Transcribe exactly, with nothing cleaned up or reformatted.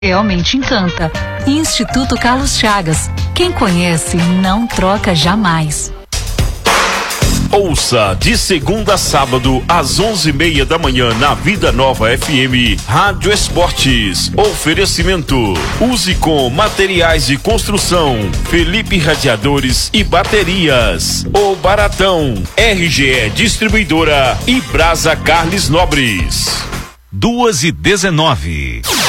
realmente encanta. Instituto Carlos Chagas. Quem conhece, não troca jamais. Ouça de segunda a sábado às onze e meia da manhã na Vida Nova F M Rádio Esportes. Oferecimento: use com materiais de construção, Felipe Radiadores e Baterias, O Baratão, R G E Distribuidora e Brasa Carles Nobres. Duas e dezenove.